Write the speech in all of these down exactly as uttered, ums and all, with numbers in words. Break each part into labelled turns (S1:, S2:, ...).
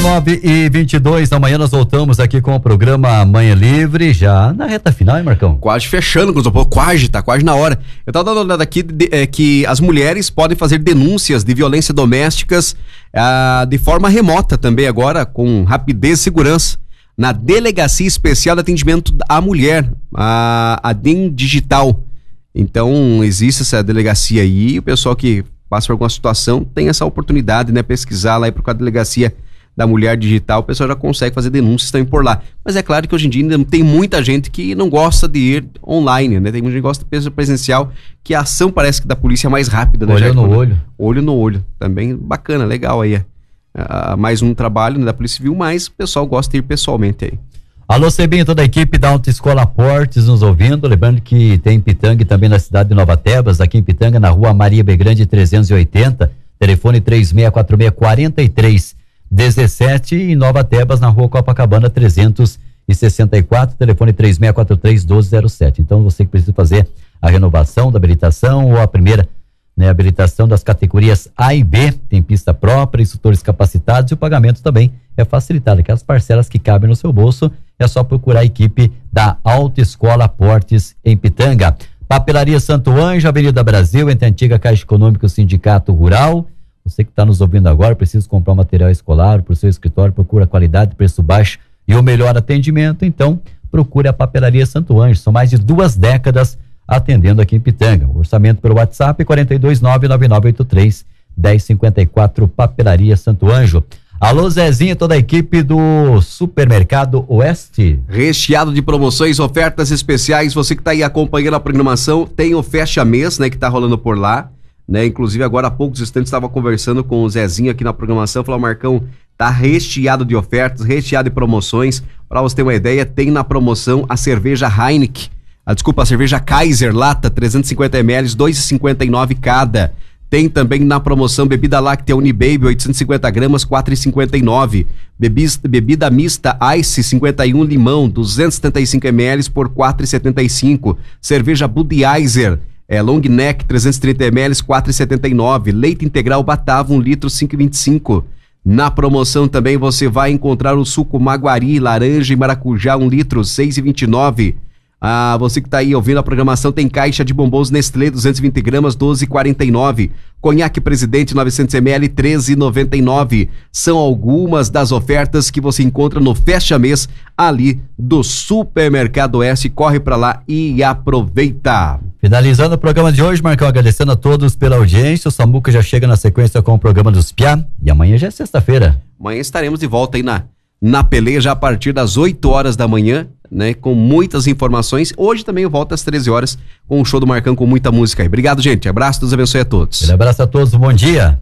S1: nove e vinte e dois, amanhã nós voltamos aqui com o programa Manhã Livre, já na reta final, hein, Marcão?
S2: Quase fechando, quase, tá quase na hora. Eu tava dando uma olhada aqui de, é, que as mulheres podem fazer denúncias de violência domésticas ah, de forma remota também agora, com rapidez e segurança, na Delegacia Especial de Atendimento à Mulher, a, a D E M Digital. Então, existe essa delegacia aí, o pessoal que passa por alguma situação tem essa oportunidade, né, pesquisar lá e procurar a Delegacia da Mulher Digital, o pessoal já consegue fazer denúncias também por lá. Mas é claro que hoje em dia ainda tem muita gente que não gosta de ir online, né? Tem muita gente que gosta de presencial, que a ação parece que da polícia é mais rápida, né?
S1: Olho no olho.
S2: Olho no olho. Também bacana, legal aí. Uh, mais um trabalho, né, da Polícia Civil, mas o pessoal gosta de ir pessoalmente aí.
S1: Alô, Sebinho, toda a equipe da Autoescola Portes nos ouvindo, lembrando que tem Pitanga e também na cidade de Nova Tebas, aqui em Pitanga, na rua Maria Begrande trezentos e oitenta, telefone três seis quatro seis, quatro três um sete, e em Nova Tebas, na rua Copacabana trezentos e sessenta e quatro, telefone três seis quatro três, um dois zero sete. Então, você que precisa fazer a renovação da habilitação ou a primeira, né, habilitação das categorias A e B, tem pista própria, instrutores capacitados, e o pagamento também é facilitado, aquelas parcelas que cabem no seu bolso, é só procurar a equipe da Autoescola Portes em Pitanga. Papelaria Santo Anjo, Avenida Brasil, entre a antiga Caixa Econômica e o Sindicato Rural. Você que está nos ouvindo agora, precisa comprar um material escolar para o seu escritório, procura qualidade, preço baixo e o melhor atendimento, então procure a Papelaria Santo Anjo. São mais de duas décadas atendendo aqui em Pitanga. O orçamento pelo WhatsApp quatro dois nove, nove nove oito três, um zero cinco quatro, Papelaria Santo Anjo. Alô, Zezinho, toda a equipe do Supermercado Oeste.
S2: Recheado de promoções, ofertas especiais. Você que está aí acompanhando a programação, tem o Fecha Mês, né, que está rolando por lá, né? Inclusive agora há poucos instantes estava conversando com o Zezinho aqui na programação, falou: Marcão, tá recheado de ofertas, recheado de promoções. Para você ter uma ideia, tem na promoção a cerveja Heineken, a, desculpa, a cerveja Kaiser Lata, trezentos e cinquenta mililitros, dois reais e cinquenta e nove cada. Tem também na promoção bebida láctea Unibaby, oitocentos e cinquenta gramas, quatro reais e cinquenta e nove. Bebis, bebida mista Ice cinquenta e um limão, duzentos e setenta e cinco mililitros por quatro reais e setenta e cinco. Cerveja Budweiser, é, long neck, trezentos e trinta mililitros, quatro reais e setenta e nove. Leite integral Batava, um litro, cinco reais e vinte e cinco. Na promoção também você vai encontrar o suco Maguari, laranja e maracujá, um litro, seis reais e vinte e nove. Ah, você que está aí ouvindo a programação, tem caixa de bombons Nestlé, duzentos e vinte gramas, doze reais e quarenta e nove. Conhaque Presidente, novecentos mililitros, treze reais e noventa e nove. São algumas das ofertas que você encontra no Fecha Mês ali do Supermercado Oeste. Corre para lá e aproveita.
S1: Finalizando o programa de hoje, Marcão, agradecendo a todos pela audiência. O Samuca já chega na sequência com o programa dos Piá, e amanhã já é sexta-feira.
S2: Amanhã estaremos de volta aí na, na peleja a partir das oito horas da manhã, né, com muitas informações. Hoje também eu volto às treze horas com o show do Marcão com muita música aí. Obrigado, gente. Abraço, Deus abençoe a todos.
S1: Um abraço a todos, bom dia.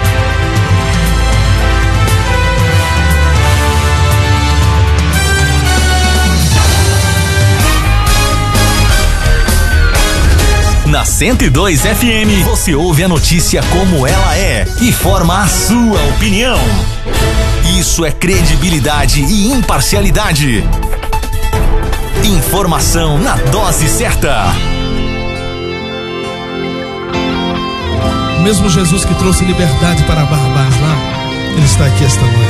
S3: Na cento e dois F M, você ouve a notícia como ela é e forma a sua opinião. Isso é credibilidade e imparcialidade. Informação na dose certa.
S4: O mesmo Jesus que trouxe liberdade para Barrabás lá, ele está aqui esta noite.